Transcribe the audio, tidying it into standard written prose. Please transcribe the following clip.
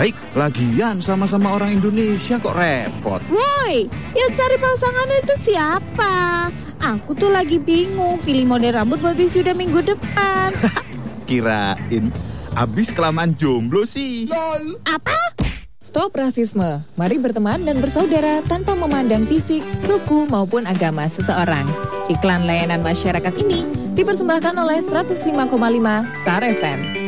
baik. Lagian sama-sama orang Indonesia kok repot. Woi, yang cari pasangannya itu siapa? Aku tuh lagi bingung pilih model rambut buat wisuda minggu depan. Kirain abis kelamaan jomblo sih. LOL. Apa? Stop rasisme. Mari berteman dan bersaudara tanpa memandang fisik, suku maupun agama seseorang. Iklan layanan masyarakat ini dipersembahkan oleh 105,5 Star FM.